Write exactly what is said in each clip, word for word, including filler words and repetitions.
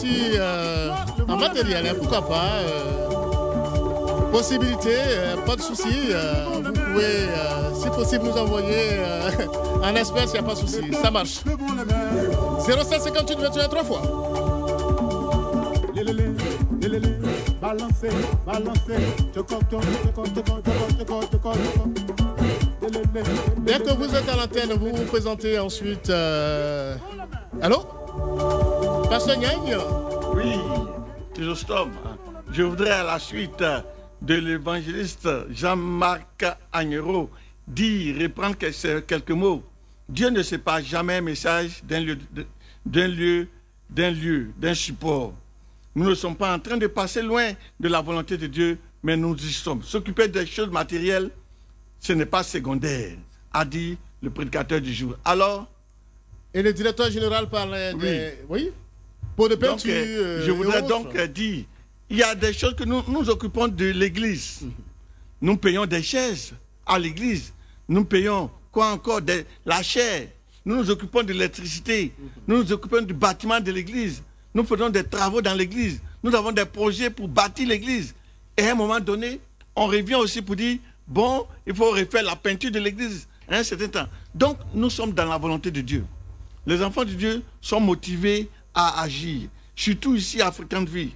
Si, euh, en matériel, hein, pourquoi pas. Euh, possibilité, euh, pas de souci. Euh, vous pouvez, euh, si possible, nous envoyer euh, en espèces, il n'y a pas de souci. Ça marche. zéro sept cinquante-huit vingt-et-un trois fois. Dès que vous êtes à l'antenne, vous vous présentez ensuite. Euh... Allô? Pasteur Niagne? Oui, toujours stop. Je voudrais à la suite de l'évangéliste Jean-Marc Agnero dire, reprendre quelques mots. Dieu ne sépare jamais un message d'un lieu, d'un lieu, d'un lieu, d'un support. Nous ne sommes pas en train de passer loin de la volonté de Dieu, mais nous y sommes. S'occuper des choses matérielles, ce n'est pas secondaire, a dit le prédicateur du jour. Alors, et le directeur général parlait des... Oui, oui pour de peinture. Donc, euh, je voudrais donc euh, dire, il y a des choses que nous nous occupons de l'église. Mm-hmm. Nous payons des chaises à l'église. Nous payons quoi encore de la chair. Nous nous occupons de l'électricité. Mm-hmm. Nous nous occupons du bâtiment de l'église. Nous faisons des travaux dans l'église. Nous avons des projets pour bâtir l'église. Et à un moment donné, on revient aussi pour dire, bon, il faut refaire la peinture de l'église à un certain temps. Donc, nous sommes dans la volonté de Dieu. Les enfants de Dieu sont motivés à agir. Surtout ici à Fréquente Vie.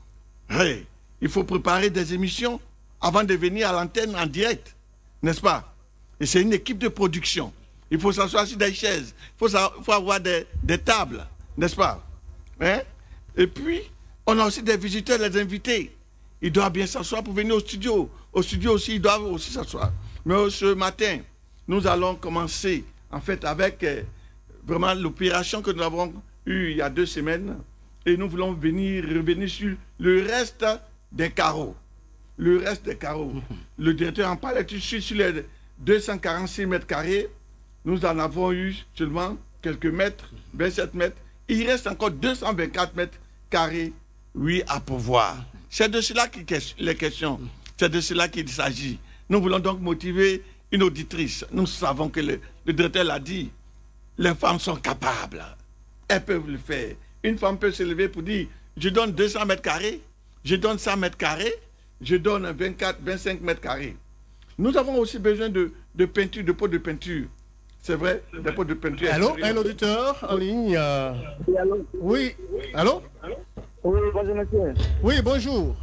Hey, il faut préparer des émissions avant de venir à l'antenne en direct. N'est-ce pas? Et c'est une équipe de production. Il faut s'asseoir sur des chaises. Il faut, il faut avoir des, des tables. N'est-ce pas? Hein? Et puis, on a aussi des visiteurs, les invités. Ils doivent bien s'asseoir pour venir au studio. Au studio aussi, ils doivent aussi s'asseoir. Mais ce matin, nous allons commencer, en fait, avec euh, vraiment l'opération que nous avons eue il y a deux semaines. Et nous voulons venir revenir sur le reste des carreaux. Le reste des carreaux. Le directeur en parlait sur les deux cent quarante-six mètres carrés. Nous en avons eu seulement quelques mètres, vingt-sept mètres. Il reste encore deux cent vingt-quatre mètres carrés, oui, à pourvoir. C'est de cela qu'il est question. C'est de cela qu'il s'agit. Nous voulons donc motiver une auditrice. Nous savons que le, le directeur l'a dit. Les femmes sont capables. Elles peuvent le faire. Une femme peut se lever pour dire, je donne deux cents mètres carrés, je donne cent mètres carrés, je donne vingt-quatre, vingt-cinq mètres carrés. Nous avons aussi besoin de, de peinture, de pots de peinture. C'est vrai, des pots de peinture. Allô, un auditeur en ligne. Euh... Oui, allô. Oui, allô? Oui, bonjour monsieur. Oui, bonjour.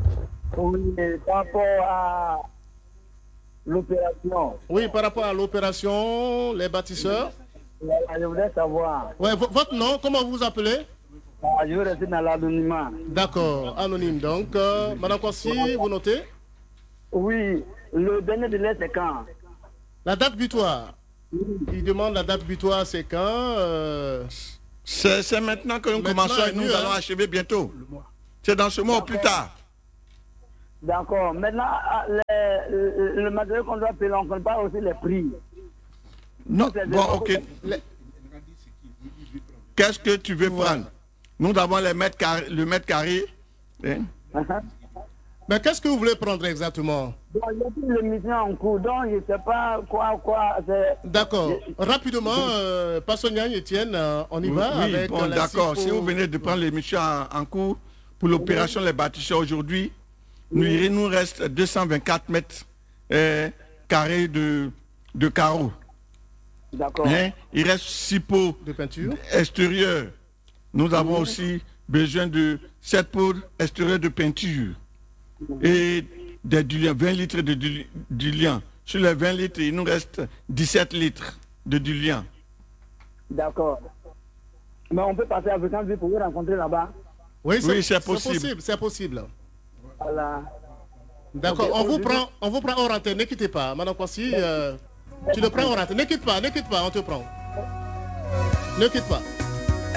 Oui, par rapport à l'opération. Oui, par rapport à l'opération, les bâtisseurs. Je voudrais savoir. Ouais, votre nom, comment vous vous appelez? Ah, je veux rester dans l'anonymat. D'accord, anonyme. Donc, euh, Madame Kwasi, vous notez? Oui, le dernier délai, c'est quand? La date butoir. Oui. Il demande la date butoir, c'est quand euh... C'est maintenant que nous maintenant, commençons et nous hein. allons achever bientôt. C'est dans ce mois ou plus tard. D'accord. Maintenant, les, le, le matériel qu'on doit payer, on ne connaît pas aussi les prix. Non, bon, ok. Qu'est-ce que tu veux ouais. prendre? Nous avons les mètres carrés, le mètre carré. Hein? Uh-huh. Mais qu'est-ce que vous voulez prendre exactement? Bon, il y a plus l'émission en cours, donc je ne sais pas quoi, quoi. D'accord. Rapidement, euh, Pasteur Niagne Etienne, euh, on y va oui, avec bon, d'accord. Si vous venez de prendre l'émission en, en cours pour l'opération Les Bâtisseurs aujourd'hui, nous, il nous reste deux cent vingt-quatre mètres euh, carrés de, de carreaux. D'accord. Hein? Il reste six pots de peinture extérieurs. Nous mmh. avons aussi besoin de sept pots extérieurs de peinture mmh. et des diluants, vingt litres de diluants. Sur les vingt litres, il nous reste dix-sept litres de diluants. D'accord. Mais on peut passer à Fréquente Vie pour vous rencontrer là-bas? Oui, c'est oui, possible. C'est possible. Voilà. D'accord. Okay. On, vous prend, on vous prend hors antenne. Ne quittez pas. Madame Kwasi, euh, tu le prends hors antenne. Ne quitte pas, ne quitte pas, on te prend. Ne quitte pas.